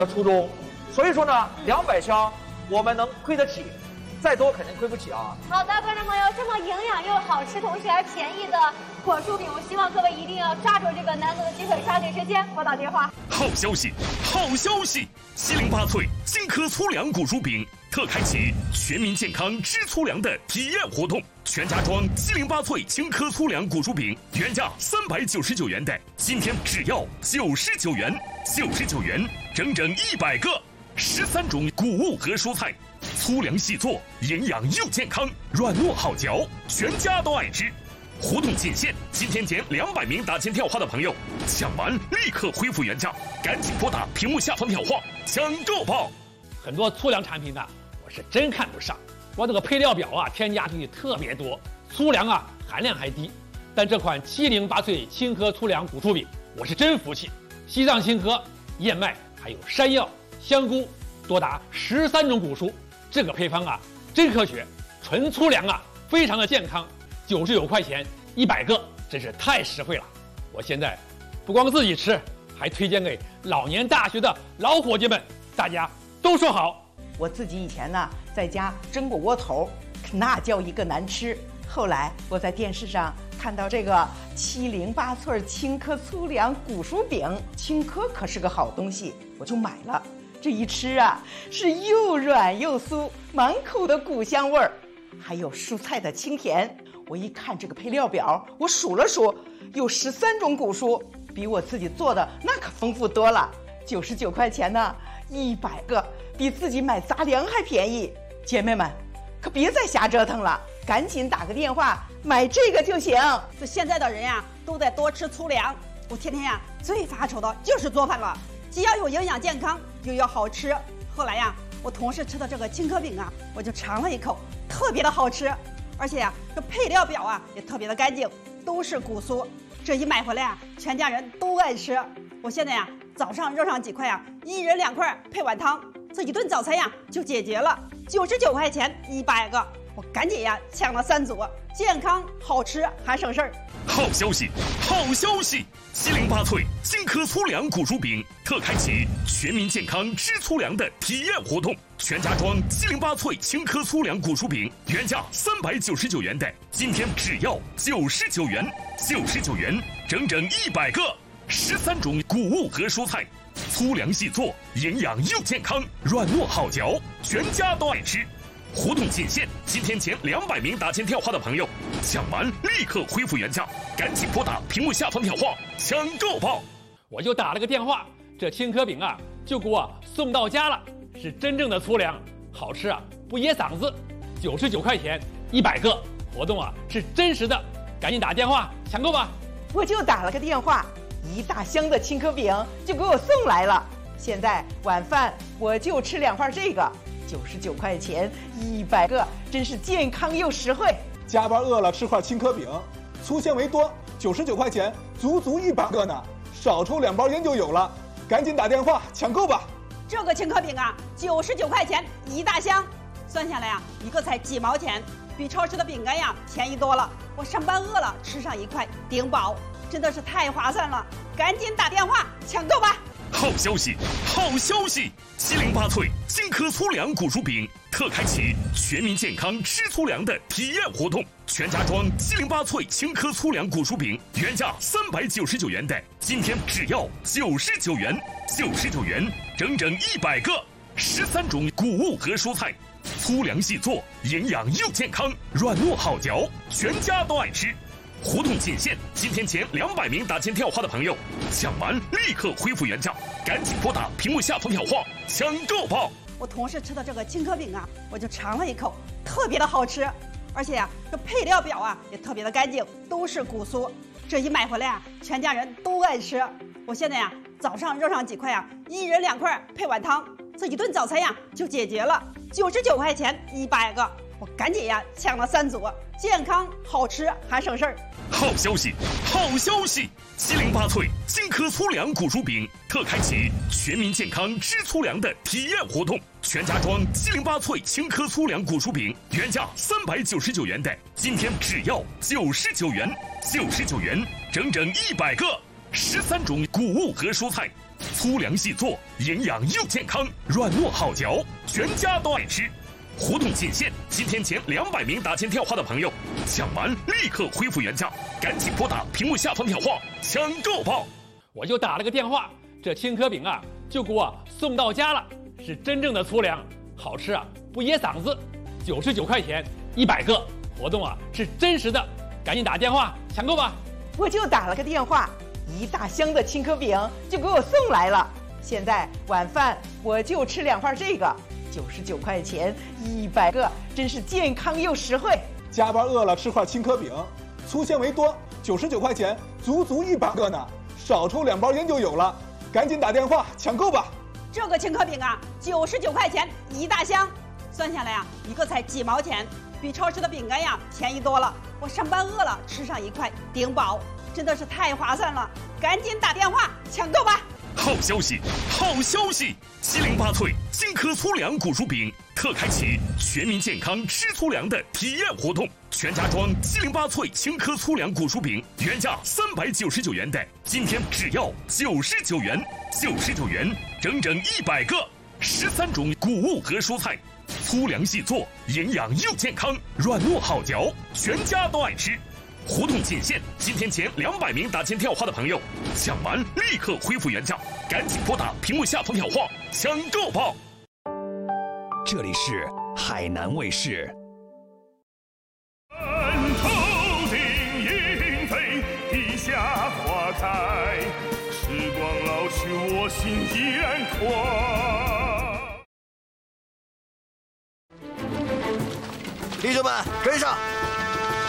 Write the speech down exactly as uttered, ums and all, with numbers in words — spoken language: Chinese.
初衷。所以说呢，两百箱我们能亏得起，再多肯定亏不起啊。 好的，观众朋友，这么营养又好吃，同时还便宜的果蔬饼，我希望各位一定要抓住这个难得的机会，抓紧时间拨打电话。 好消息，好消息！七零八脆金颗粗粮果蔬饼特开启全民健康知粗粮的体验活动，全家装七零八脆青稞粗粮果蔬饼，原价三百九十九元的，今天只要九十九元，九十九元，整整一百个，十三种谷物和蔬菜，粗粮细做，营养又健康，软糯好嚼，全家都爱吃。活动仅限今天前两百名打进电话的朋友，抢完立刻恢复原价，赶紧拨打屏幕下方电话抢购吧！ 很多粗粮产品呢，我是真看不上。我这个配料表啊，添加剂特别多，粗粮啊含量还低。但这款七零八脆青稞粗粮谷蔬饼，我是真服气。西藏青稞、燕麦还有山药、香菇，多达十三种谷蔬，这个配方啊真科学，纯粗粮啊，非常的健康。九十九块钱一百个，真是太实惠了。我现在不光自己吃，还推荐给老年大学的老伙计们，大家都说好。 我自己以前呢，在家蒸过窝头，那叫一个难吃。后来我在电视上看到这个七零八脆青稞粗粮谷蔬饼，青稞可是个好东西，我就买了。这一吃啊，是又软又酥，满口的谷香味儿，还有蔬菜的清甜。我一看这个配料表，我数了数，有十三种谷蔬，比我自己做的那可丰富多了。九十九块钱呢，一百个，比自己买杂粮还便宜。姐妹们，可别再瞎折腾了，赶紧打个电话买这个就行。 这现在的人呀，都得多吃粗粮。我天天呀，最发愁的就是做饭了，既要有营养健康，又要好吃。后来呀，我同事吃的这个青稞饼啊，我就尝了一口，特别的好吃。而且呀、啊，这配料表啊也特别的干净，都是谷蔬。这一买回来啊，全家人都爱吃。我现在呀、啊，早上热上几块呀、啊，一人两块配碗汤，这一顿早餐呀就解决了。九十九块钱一百个，我赶紧呀抢了三组，健康好吃还省事儿。 好消息，好消息！七零八脆金颗粗粮谷蔬饼特开启全民健康吃粗粮的体验活动，全家装七零八脆青稞粗粮谷蔬饼，原价三百九十九元的，今天只要九十九元，九十九元，整整一百个，十三种谷物和蔬菜，粗粮细做，营养又健康，软糯好嚼，全家都爱吃。活动仅限今天前两百名打进电话的朋友，抢完立刻恢复原价，赶紧拨打屏幕下方电话抢购吧！ 我就打了个电话，这青稞饼啊就给我送到家了，是真正的粗粮，好吃啊，不噎嗓子。九十九块钱一百个，活动啊是真实的，赶紧打电话抢购吧！ 我就打了个电话，一大箱的青稞饼就给我送来了。现在晚饭我就吃两份这个。九十九块钱一百个，真是健康又实惠。 加班饿了吃块青稞饼，粗纤维多，九十九块钱足足一百个呢，少抽两包烟就有了。赶紧打电话抢购吧！ 这个青稞饼啊，九十九块钱一大箱，算下来啊，一个才几毛钱，比超市的饼干呀便宜多了。我上班饿了吃上一块顶饱，真的是太划算了。赶紧打电话抢购吧！ 好消息，好消息！七零八脆金颗粗粮谷蔬饼特开启全民健康吃粗粮的体验活动，全家装七零八脆青稞粗粮谷蔬饼，原价三百九十九元的，今天只要九十九元，九十九元，整整一百个，十三种谷物和蔬菜，粗粮细做，营养又健康，软糯好嚼，全家都爱吃。活动仅限今天前两百名打进电话的朋友，抢完立刻恢复原价，赶紧拨打屏幕下方电话抢购吧！ 我同事吃的这个青稞饼啊，我就尝了一口，特别的好吃。而且呀、啊，这配料表啊也特别的干净，都是谷蔬。这一买回来啊，全家人都爱吃。我现在呀、啊，早上热上几块呀、啊，一人两块配碗汤，这一顿早餐呀就解决了。九十九块钱一百个，我赶紧呀抢了三组，健康好吃还省事儿。 好消息，好消息！七零八脆金颗粗粮谷蔬饼特开启全民健康吃粗粮的体验活动，全家装七零八脆青稞粗粮谷蔬饼，原价三百九十九元的，今天只要九十九元，九十九元，整整一百个，十三种谷物和蔬菜， 粗粮细做，营养又健康，软糯好嚼，全家都爱吃。活动仅限今天前两百名打进电话的朋友，抢完立刻恢复原价，赶紧拨打屏幕下方电话抢购吧！ 我就打了个电话，这青稞饼啊就给我送到家了，是真正的粗粮，好吃啊，不噎嗓子，九十九块钱一百个，活动啊是真实的，赶紧打电话抢购吧！ 我就打了个电话，一大箱的青稞饼就给我送来了。现在晚饭我就吃两份这个。九十九块钱一百个，真是健康又实惠。 加班饿了吃块青稞饼，粗纤维多，九十九块钱足足一百个呢，少抽两包烟就有了，赶紧打电话抢购吧！ 这个青稞饼啊，九十九块钱一大箱，算下来啊，一个才几毛钱，比超市的饼干呀便宜多了。我上班饿了吃上一块顶饱，真的是太划算了，赶紧打电话抢购吧！ 好消息，好消息！七零八脆金科粗粮谷薯饼特开启全民健康吃粗粮的体验活动，全家装七零八脆青稞粗粮谷薯饼原价三百九十九元的，今天只要九十九元，九十九元整整一百个，十三种谷物和蔬菜，粗粮细做，营养又健康，软糯好嚼，全家都爱吃。活动仅限今天前两百名打进电话的朋友，抢完立刻恢复原价，赶紧拨打屏幕下方电话抢购吧！ 这里是海南卫视。 头顶莺飞，地下花开，时光老去，我心依然快。 弟兄们，跟上！